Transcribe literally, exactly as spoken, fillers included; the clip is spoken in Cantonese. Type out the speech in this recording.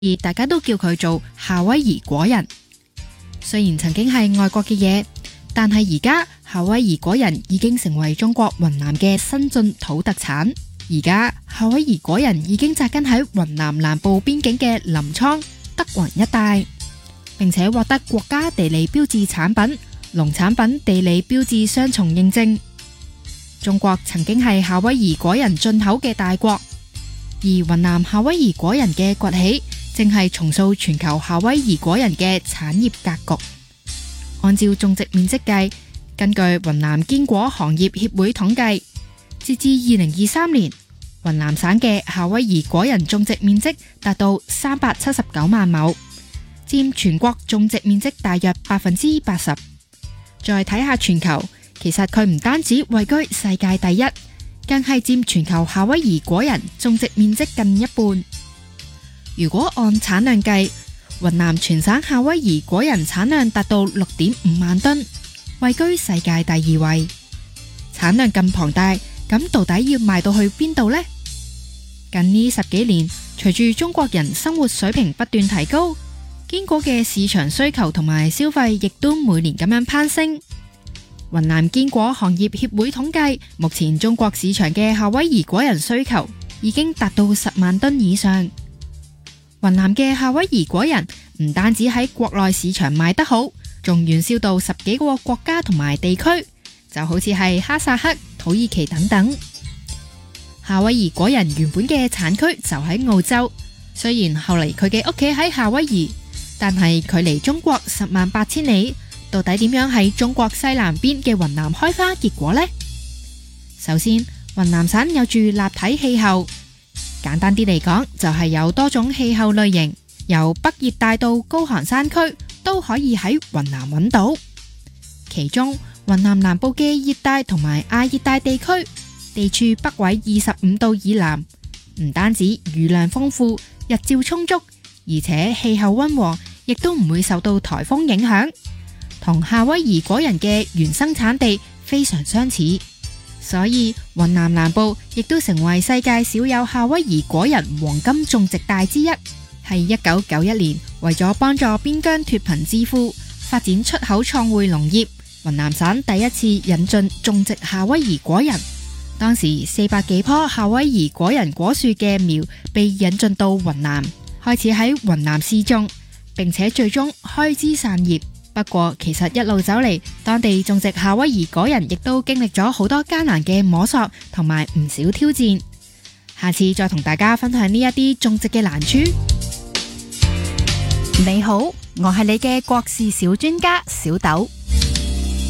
而大家都叫佢做夏威夷果仁。雖然曾經係外國嘅嘢，但係而家夏威夷果仁已經成為中國雲南嘅新晉土特產。而家夏威夷果仁已經紮根喺雲南南部邊境嘅臨滄、德宏一帶，並且獲得國家地理標誌產品、農產品地理標誌雙重認證。中國曾經係夏威夷果仁進口嘅大國，而雲南夏威夷果仁嘅崛起，正係重塑全球夏威夷果仁嘅產業格局。按照種植面積計，根據雲南堅果行業協會統計，截至二零二三年，雲南省嘅夏威夷果仁種植面積達到三百七十九萬畝，佔全國種植面積大約百分之八十。再睇下全球，其實佢唔單止位居世界第一，更係佔全球夏威夷果仁種植面積近一半。如果按產量計，雲南全省夏威夷果仁產量達到六點五萬噸，位居世界第二位。產量咁龐大，咁到底要賣到去邊度呢？近呢十幾年，隨住中國人生活水平不斷提高，堅果嘅市場需求同埋消費亦都每年咁樣攀升。雲南堅果行業協會統計，目前中國市場嘅夏威夷果仁需求已經達到十萬噸以上。雲南嘅夏威夷果仁唔單止喺國內市場賣得好，仲遠銷到十幾個國家同埋地區，就好似係哈薩克、土耳其等等。夏威夷果仁原本嘅產區就喺澳洲，雖然後嚟佢嘅屋企喺夏威夷，但係距離中國十萬八千里，到底點樣喺中國西南邊嘅雲南開花結果呢？首先，雲南省有住立體氣候，簡單啲嚟講，就係有多種氣候類型，由北熱帶到高寒山區都可以喺雲南揾到。其中，雲南南部嘅熱帶同埋亞熱帶地區，地處北緯二十五度以南，唔單止雨量豐富、日照充足，而且氣候溫和，亦都唔會受到颱風影響，同夏威夷果仁嘅原生產地非常相似。所以雲南南部亦都成為世界少有夏威夷果仁黃金種植帶之一。係一九九一年，為咗幫助邊疆脫貧致富、發展出口創匯農業，雲南省第一次引進種植夏威夷果仁。當時四百幾棵夏威夷果仁果樹嘅苗被引進到雲南，開始喺雲南試種，並且最終開枝散葉。不過其實一路走嚟，當地種植夏威夷果仁亦都經歷咗好多艱難嘅摸索同埋唔少挑戰。下次再同大家分享呢一啲種植嘅難處。你好，我係你嘅國事小專家小豆。